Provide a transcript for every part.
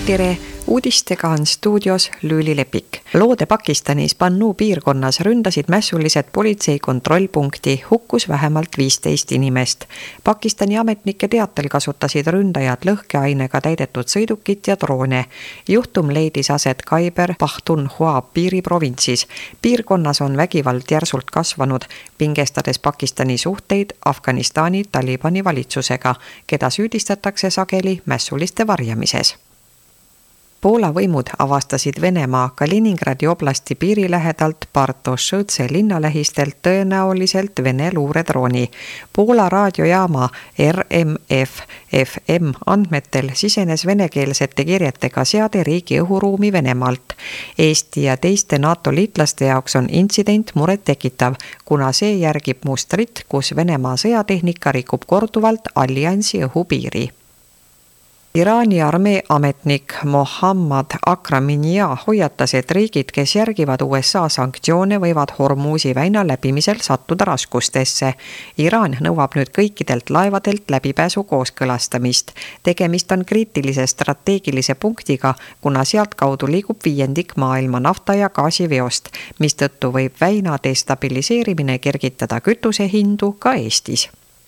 tere! Uudistega on stuudios Lüüli Lepik. Loode Pakistanis Bannu piirkonnas ründasid mässulised politsei kontrollpunkti, hukkus vähemalt 15 inimest. Pakistani ametnike teatel kasutasid ründajad lõhkeainega täidetud sõidukit ja droone. Juhtum leidis aset Khyber Pakhtunkhwa piiriprovintsis. Piirkonnas on vägivald järsult kasvanud, pingestades Pakistani suhteid Afganistani Talibani valitsusega, keda süüdistatakse sageli mässuliste varjamises. Poola võimud avastasid Venemaa Kaliningradi oblasti piiri lähedalt Bartoszce linnalähistelt tõenäoliselt Vene luuredrooni. Poola raadiojaama RMF FM andmetel sisenes venekeelsete kirjetega seade riigi õhuruumi Venemaalt. Eesti ja teiste NATO liitlaste jaoks on intsident muret tekitav, kuna see järgib mustrit, kus Venemaa sõjatehnika rikub korduvalt alliansi õhupiiri. Iraani armee ametnik Mohammad Akraminija hoiatas, et riigid, kes järgivad USA sanktsioone, võivad Hormuzi väina läbimisel sattuda raskustesse. Iraan nõuab nüüd kõikidelt laevadelt läbipääsu kooskõlastamist. Tegemist on kriitilise strateegilise punktiga, kuna sealt kaudu liigub 5% maailma nafta- ja gaasiveost, mistõttu võib väina destabiliseerimine kergitada kütusehindu ka Eestis.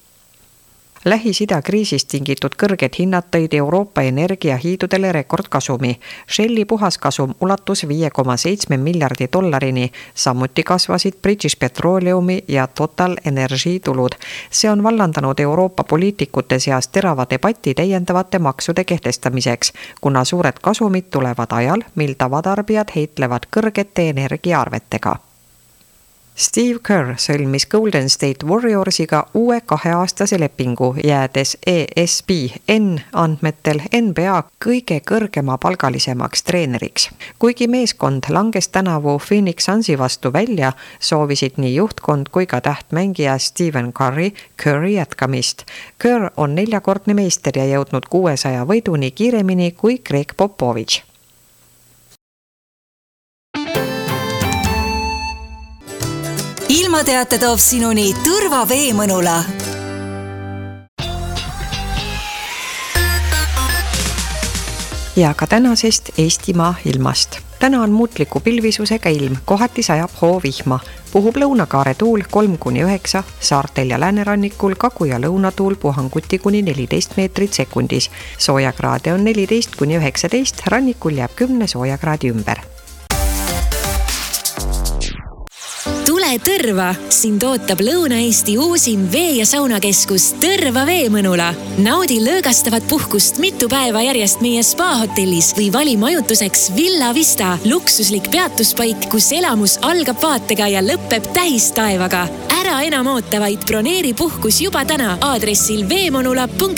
Lähis-Ida kriisist tingitud kõrged hinnad tõid Euroopa energiahiidudele rekordkasumi. Shelli puhaskasum ulatus $5,7 miljardi, samuti kasvasid British Petroleumi ja Total Energy tulud. See on vallandanud Euroopa poliitikute seas terava debatti täiendavate maksude kehtestamiseks, kuna suured kasumid tulevad ajal, mil tavatarbijad heitlevad kõrgete energiaarvetega. Steve Kerr sõlmis Golden State Warriorsiga uue 2-aastase lepingu, jäädes ESPN andmetel NBA kõige kõrgema palgalisemaks treeneriks. Kuigi meeskond langes tänavu Phoenix Sunsi vastu välja, soovisid nii juhtkond kui ka tähtmängija Stephen Curry jätkamist. Kerr on 4-kordne meister ja jõudnud 600 võiduni kiiremini kui Greg Popovich. Ilmateate toob sinuni Tõrva Veemõnula. Ja ka tänasest Eestimaa ilmast. Täna on muutliku pilvisusega ilm, kohati sajab hoovihma. Puhub lõunakaare tuul 3-9, saartel ja läänerannikul kagu- ja lõunatuul puhanguti kuni 14 meetrit sekundis. Soojakraade on 14-19, rannikul jääb 10 soojakraadi ümber. Tule Tõrva! Sind ootab Lõuna-Eesti uusim vee- ja saunakeskus Tõrva Veemõnula. Naudi lõõgastavat puhkust mitu päeva järjest meie spa-hotellis või vali majutuseks Villa Vista, luksuslik peatuspaik, kus elamus algab vaatega ja lõpeb tähistaevaga. Ära enam oota, vaid broneeri puhkus juba täna aadressil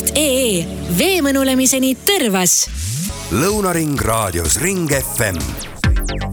veemõnula.ee. Veemõnulemiseni Tõrvas! Lõunaring raadios Ring FM.